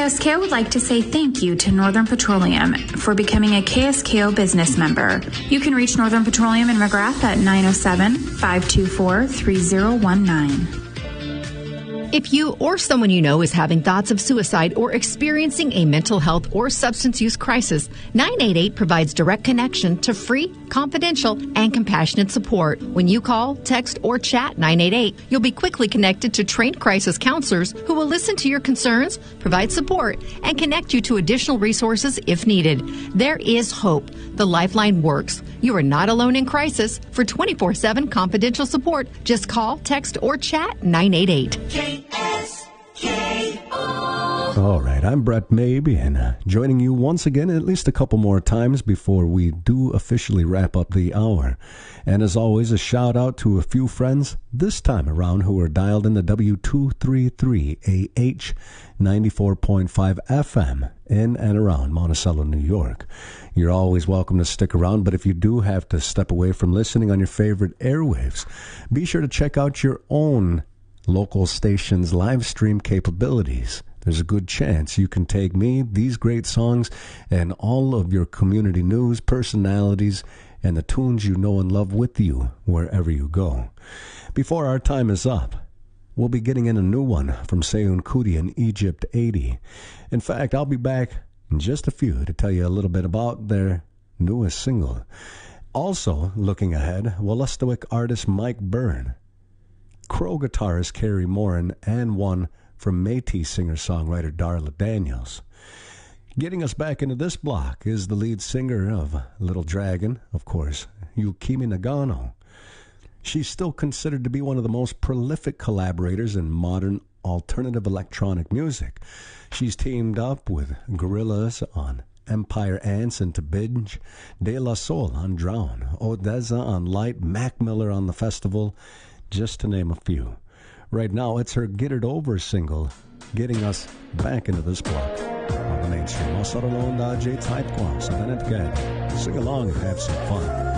KSKO would like to say thank you to Northern Petroleum for becoming a KSKO business member. You can reach Northern Petroleum in McGrath at 907-524-3019. If you or someone you know is having thoughts of suicide or experiencing a mental health or substance use crisis, 988 provides direct connection to free, confidential, and compassionate support. When you call, text, or chat 988, you'll be quickly connected to trained crisis counselors who will listen to your concerns, provide support, and connect you to additional resources if needed. There is hope. The Lifeline works. You are not alone in crisis. For 24/7 confidential support, just call, text, or chat 988. All right, I'm Brett Mabe, and joining you once again at least a couple more times before we do officially wrap up the hour. And as always, a shout out to a few friends this time around who are dialed in the W233AH 94.5 FM in and around Monticello, New York. You're always welcome to stick around, but if you do have to step away from listening on your favorite airwaves, be sure to check out your own local station's live stream capabilities. There's a good chance you can take me, these great songs, and all of your community news, personalities, and the tunes you know and love with you wherever you go. Before our time is up, we'll be getting in a new one from Seyoun Kuti and Egypt 80. In fact, I'll be back in just a few to tell you a little bit about their newest single. Also, looking ahead, Wolastoqey artist Mike Byrne, Crow guitarist Carrie Morin, and one from Métis singer-songwriter Darla Daniels. Getting us back into this block is the lead singer of Little Dragon, of course, Yukimi Nagano. She's still considered to be one of the most prolific collaborators in modern alternative electronic music. She's teamed up with Gorillaz on Empire Ants and To Binge, De La Soul on Drown, Odessa on Light, Mac Miller on The Festival, just to name a few. Right now, it's her Get It Over single, getting us back into this block of the mainstream. Sing along and have some fun.